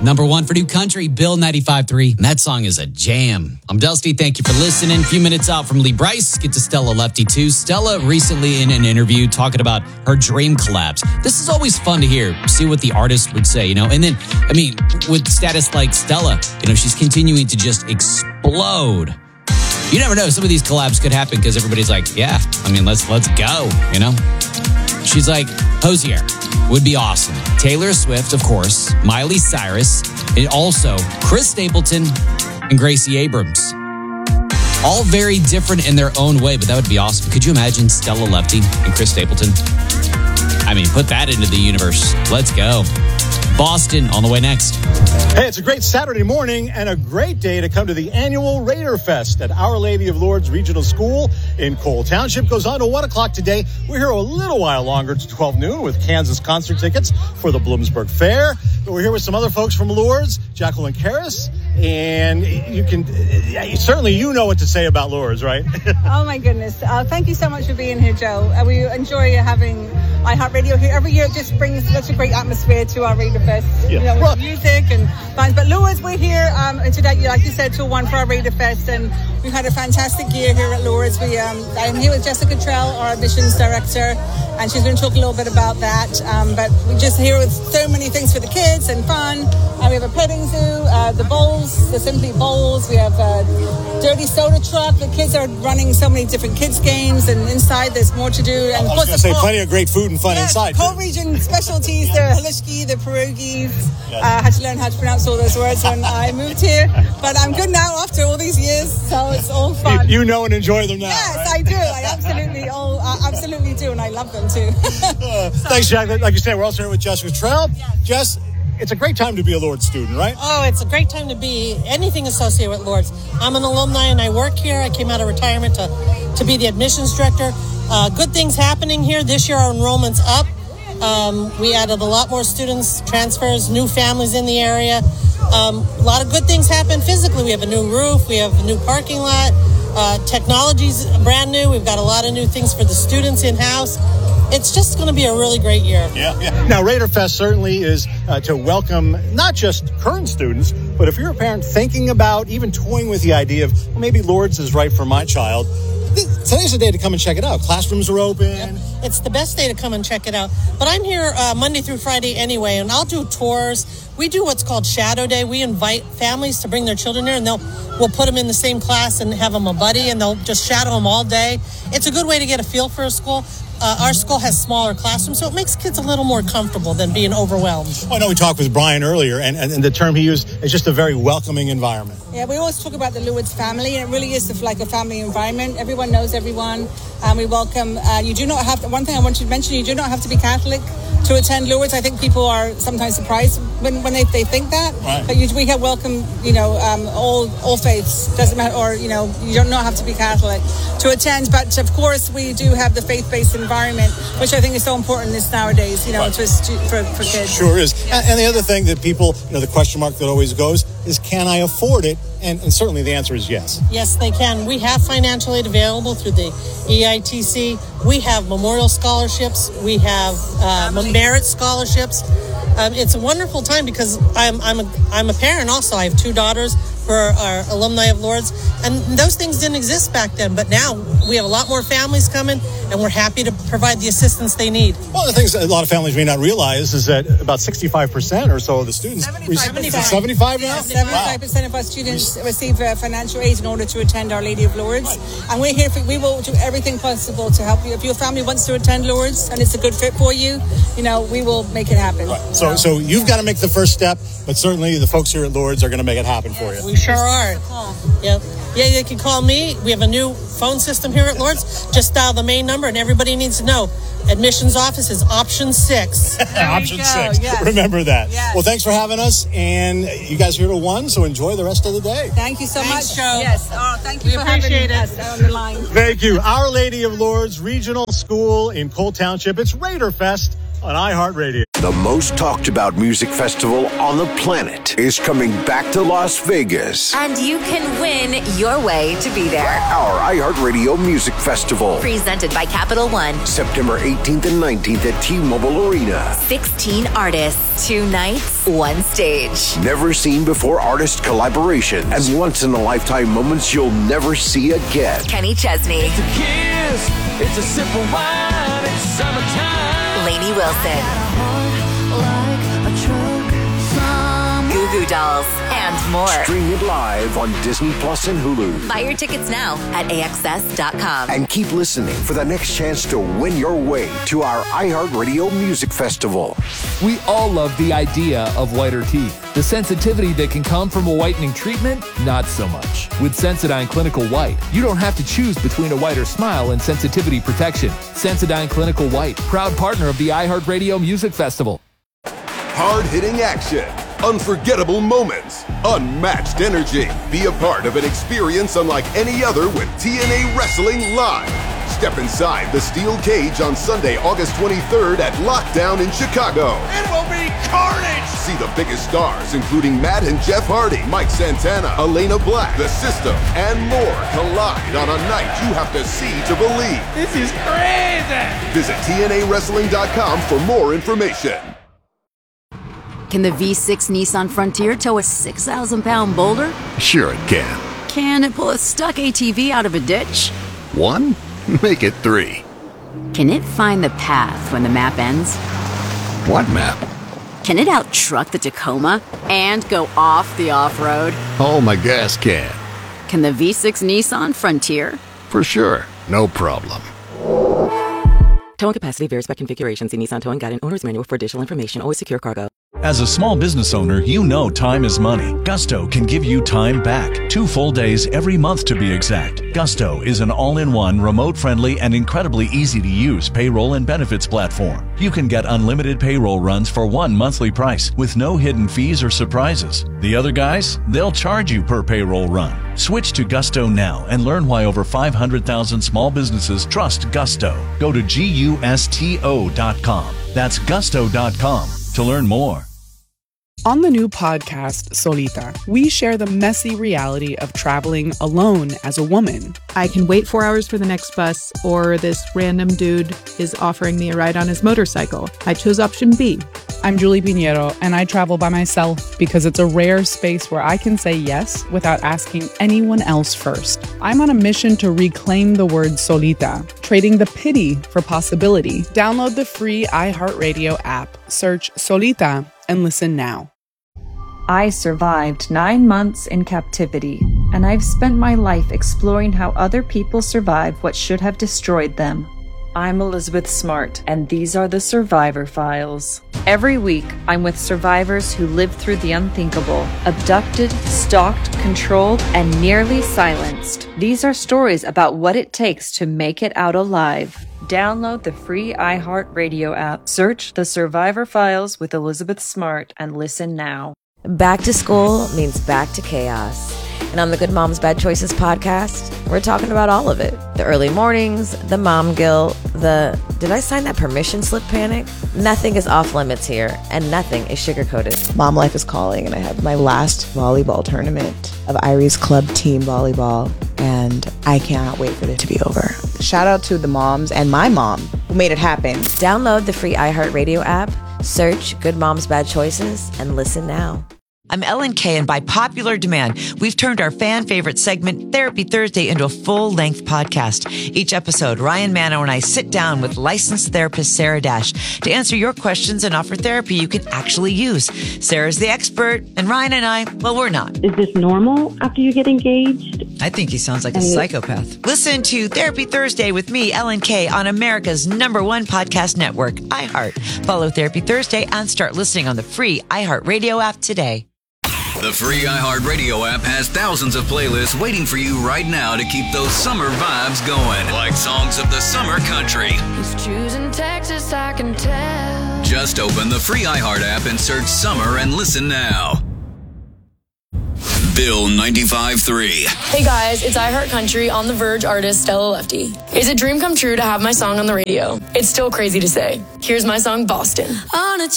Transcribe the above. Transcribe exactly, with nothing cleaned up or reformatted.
Number one for New Country, Bill ninety-five point three. And that song is a jam. I'm Dusty. Thank you for listening. A few minutes out from Lee Bryce. Get to Stella Lefty too. Stella recently in an interview talking about her dream collabs. This is always fun to hear. See what the artist would say, you know. And then, I mean, with status like Stella, you know, she's continuing to just explode. You never know. Some of these collabs could happen because everybody's like, yeah, I mean, let's let's go, you know. She's like, Hosier would be awesome. Taylor Swift, of course, Miley Cyrus, and also Chris Stapleton and Gracie Abrams. All very different in their own way, but that would be awesome. Could you imagine Stella Lefty and Chris Stapleton? I mean, put that into the universe. Let's go. Boston on the way next. Hey, it's a great Saturday morning and a great day to come to the annual Raider Fest at Our Lady of Lourdes Regional School in Cole Township. Goes on to one o'clock today. We're here a little while longer to twelve noon with Kansas concert tickets for the Bloomsburg Fair. But we're here with some other folks from Lourdes, Jacqueline Karras, and you can certainly you know what to say about Lourdes, right? Oh my goodness! Uh, thank you so much for being here, Joe. Uh, we enjoy having iHeartRadio here every year. It just brings such a great atmosphere to our Raider Fest. Yeah. You know, with music and fun. But Lourdes, we're here um, today, like you said, till one for our Raider Fest, and we've had a fantastic year here at Lourdes. We um, I'm here with Jessica Trell, our admissions director, and she's going to talk a little bit about that. Um, but we're just here with so many things for the kids and fun. Uh, we have a petting zoo, uh, the bowls, the Simply Bowls. We have a dirty soda truck. The kids are running so many different kids games, and inside there's more to do. And I was going to say plenty of great food and fun yeah, inside. Cole region specialties, the halishki, the pierogies. Yeah. Uh, I had to learn how to pronounce all those words when I moved here, but I'm good now after all these years, so it's all fun. You, you know and enjoy them now. Yes, right? I do. I absolutely, all, I absolutely do, and I love them too. uh, thanks, Jack. Like you said, we're also here with Jessica Trell. Yes. Jess, it's a great time to be a Lourdes student, right? Oh, it's a great time to be anything associated with Lourdes. I'm an alumni and I work here. I came out of retirement to, to be the admissions director. Uh, good things happening here. This year our enrollment's up. Um, we added a lot more students, transfers, new families in the area. Um, a lot of good things happen physically. We have a new roof. We have a new parking lot. Uh, technology's brand new. We've got a lot of new things for the students in-house. It's just going to be a really great year. Yeah, yeah. Now, Raider Fest certainly is uh, to welcome not just current students, but if you're a parent thinking about even toying with the idea of, well, maybe Lourdes is right for my child, today's the day to come and check it out. Classrooms are open. Yep. It's the best day to come and check it out. But I'm here uh, Monday through Friday anyway, and I'll do tours. We do what's called Shadow Day. We invite families to bring their children here, and they'll we'll put them in the same class and have them a buddy, and they'll just shadow them all day. It's a good way to get a feel for a school. Uh, our school has smaller classrooms, so it makes kids a little more comfortable than being overwhelmed. Well, I know we talked with Brian earlier, and, and, and the term he used is just a very welcoming environment. Yeah, we always talk about the Lourdes family, and it really is like a family environment. Everyone knows everyone, and we welcome. Uh, you do not have to, one thing I want to mention, you do not have to be Catholic to attend Lourdes. I think people are sometimes surprised when, when they, they think that. Right. But you, we have welcome, you know, um, all all faiths. Doesn't matter, or you know, you don't not have to be Catholic to attend. But of course, we do have the faith-based environment, which I think is so important this nowadays. You know, right. to for for kids. Sure is. Yeah. And, and the other thing that people, you know, the question mark that always goes is, can I afford it? And, and certainly the answer is yes. Yes, they can. We have financial aid available through the E I T C. We have memorial scholarships. We have uh, merit scholarships. Um, it's a wonderful time because I'm I'm a, I'm a parent also. I have two daughters for our alumni of Lourdes, and those things didn't exist back then. But now we have a lot more families coming, and we're happy to provide the assistance they need. One of the things that a lot of families may not realize is that about sixty-five percent or so of the students seventy-five seventy-five now? seventy-five percent of our students receive uh, financial aid in order to attend Our Lady of Lourdes. Right. And we're here for, we will do everything possible to help you. If your family wants to attend Lourdes and it's a good fit for you, you know, we will make it happen. Right. So, so you've got to make the first step, but certainly the folks here at Lourdes are going to make it happen for you. We sure are. Yep. Yeah, they can call me. We have a new phone system here at Lourdes. Just dial the main number, and everybody needs to know. Admissions office is option six. Option six. Yes. Remember that. Yes. Well, thanks for having us, and you guys are here to one, so enjoy the rest of the day. Thank you so Thanks, much. Joe. Yes. Oh, thank you we for having it. us on the line. Thank you. Our Lady of Lourdes Regional School in Cole Township. It's Raider Fest on iHeartRadio. The most talked about music festival on the planet is coming back to Las Vegas. And you can win your way to be there. Our iHeartRadio Music Festival. Presented by Capital One. September eighteenth and nineteenth at T-Mobile Arena. sixteen artists, two nights, one stage. Never seen before artist collaborations and once-in-a-lifetime moments you'll never see again. Kenny Chesney. It's a kiss, it's a sip of wine, it's summertime. Lainey Wilson. Goo Goo Dolls, and more. Stream it live on Disney Plus and Hulu. Buy your tickets now at A X S dot com. And keep listening for the next chance to win your way to our iHeartRadio Music Festival. We all love the idea of whiter teeth. The sensitivity that can come from a whitening treatment, not so much. With Sensodyne Clinical White, you don't have to choose between a whiter smile and sensitivity protection. Sensodyne Clinical White, proud partner of the iHeartRadio Music Festival. Hard-hitting action, unforgettable moments, unmatched energy. Be a part of an experience unlike any other with T N A Wrestling Live. Step inside the steel cage on Sunday, August twenty-third at Lockdown in Chicago. It will be carnage! See the biggest stars, including Matt and Jeff Hardy, Mike Santana, Elena Black, The System, and more collide on a night you have to see to believe. This is crazy! Visit T N A wrestling dot com for more information. Can the V six Nissan Frontier tow a six thousand pound boulder? Sure it can. Can it pull a stuck A T V out of a ditch? One? Make it three. Can it find the path when the map ends? What map? Can it out-truck the Tacoma and go off the off-road? Oh, my gas can. Can the V six Nissan Frontier? For sure. No problem. Towing capacity varies by configuration. See Nissan Towing Guide and Owner's Manual for additional information. Always secure cargo. As a small business owner, you know time is money. Gusto can give you time back. Two full days every month to be exact. Gusto is an all-in-one, remote-friendly, and incredibly easy-to-use payroll and benefits platform. You can get unlimited payroll runs for one monthly price with no hidden fees or surprises. The other guys, they'll charge you per payroll run. Switch to Gusto now and learn why over five hundred thousand small businesses trust Gusto. Go to gusto dot com. That's gusto dot com to learn more. On the new podcast, Solita, we share the messy reality of traveling alone as a woman. I can wait four hours for the next bus, or this random dude is offering me a ride on his motorcycle. I chose option B. I'm Julie Pinheiro, and I travel by myself because it's a rare space where I can say yes without asking anyone else first. I'm on a mission to reclaim the word solita, trading the pity for possibility. Download the free iHeartRadio app, search Solita, and listen now. I survived nine months in captivity, and I've spent my life exploring how other people survive what should have destroyed them. I'm Elizabeth Smart, and these are the Survivor Files. Every week, I'm with survivors who lived through the unthinkable, abducted, stalked, controlled, and nearly silenced. These are stories about what it takes to make it out alive. Download the free iHeartRadio app, search The Survivor Files with Elizabeth Smart, and listen now. Back to school means back to chaos. And on the Good Moms Bad Choices podcast, we're talking about all of it. The early mornings, the mom guilt, the did I sign that permission slip panic? Nothing is off limits here, and nothing is sugar-coated. Mom life is calling, and I have my last volleyball tournament of Irie's Club Team Volleyball, and I cannot wait for it to be over. Shout out to the moms and my mom who made it happen. Download the free iHeartRadio app, search Good Moms Bad Choices, and listen now. I'm Ellen Kay, and by popular demand, we've turned our fan favorite segment, Therapy Thursday, into a full-length podcast. Each episode, Ryan Mano and I sit down with licensed therapist Sarah Dash to answer your questions and offer therapy you can actually use. Sarah's the expert, and Ryan and I, well, we're not. Is this normal after you get engaged? I think he sounds like a psychopath. Listen to Therapy Thursday with me, Ellen Kay, on America's number one podcast network, iHeart. Follow Therapy Thursday and start listening on the free iHeartRadio app today. The free iHeartRadio app has thousands of playlists waiting for you right now to keep those summer vibes going. Like songs of the summer country. He's choosing Texas, I can tell. Just open the free iHeart app and search summer and listen now. Bill ninety-five point three. Hey guys, it's iHeart Country on the Verge artist Stella Lefty. It's a dream come true to have my song on the radio. It's still crazy to say. Here's my song, Boston. On a